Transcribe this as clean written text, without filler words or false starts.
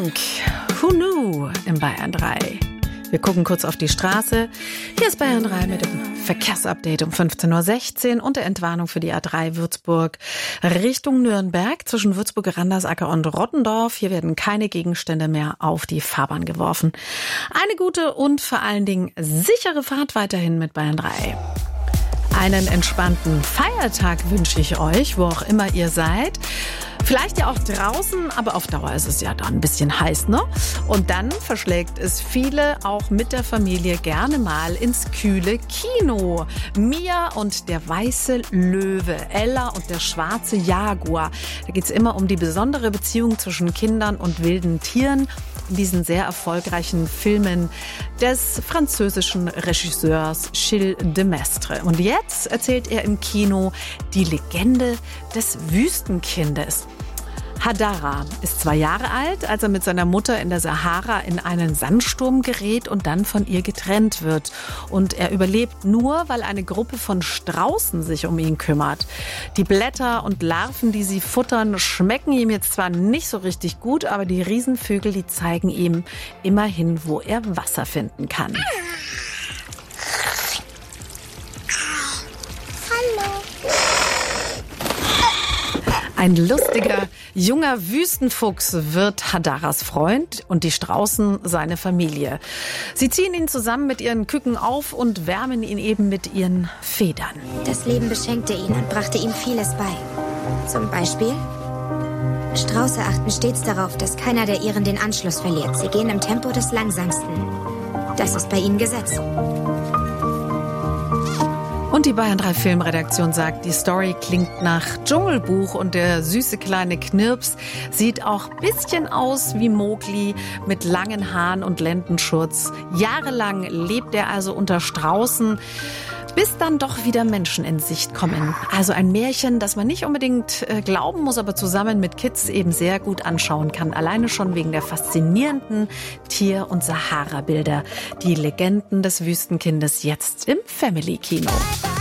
Pink, Who Knew im Bayern 3. Wir gucken kurz auf die Straße. Hier ist Bayern 3 mit dem Verkehrsupdate um 15.16 Uhr und der Entwarnung für die A3 Würzburg Richtung Nürnberg zwischen Würzburg-Randersacker und Rottendorf. Hier werden keine Gegenstände mehr auf die Fahrbahn geworfen. Eine gute und vor allen Dingen sichere Fahrt weiterhin mit Bayern 3. Einen entspannten Feiertag wünsche ich euch, wo auch immer ihr seid. Vielleicht ja auch draußen, aber auf Dauer ist es ja dann ein bisschen heiß, ne? Und dann verschlägt es viele auch mit der Familie gerne mal ins kühle Kino. Mia und der weiße Löwe, Ella und der schwarze Jaguar. Da geht's immer um die besondere Beziehung zwischen Kindern und wilden Tieren in diesen sehr erfolgreichen Filmen des französischen Regisseurs Gilles de Maistre. Und jetzt erzählt er im Kino die Legende des Wüstenkindes. Hadara ist 2 Jahre alt, als er mit seiner Mutter in der Sahara in einen Sandsturm gerät und dann von ihr getrennt wird. Und er überlebt nur, weil eine Gruppe von Straußen sich um ihn kümmert. Die Blätter und Larven, die sie futtern, schmecken ihm jetzt zwar nicht so richtig gut, aber die Riesenvögel, die zeigen ihm immerhin, wo er Wasser finden kann. Ein lustiger, junger Wüstenfuchs wird Hadaras Freund und die Straußen seine Familie. Sie ziehen ihn zusammen mit ihren Küken auf und wärmen ihn eben mit ihren Federn. Das Leben beschenkte ihn und brachte ihm vieles bei. Zum Beispiel: Strauße achten stets darauf, dass keiner der ihren den Anschluss verliert. Sie gehen im Tempo des Langsamsten. Das ist bei ihnen Gesetz. Und die Bayern 3 Filmredaktion sagt, die Story klingt nach Dschungelbuch und der süße kleine Knirps sieht auch ein bisschen aus wie Mowgli mit langen Haaren und Lendenschurz. Jahrelang lebt er also unter Straußen, bis dann doch wieder Menschen in Sicht kommen. Also ein Märchen, das man nicht unbedingt glauben muss, aber zusammen mit Kids eben sehr gut anschauen kann. Alleine schon wegen der faszinierenden Tier- und Sahara-Bilder. Die Legenden des Wüstenkindes jetzt im Family-Kino.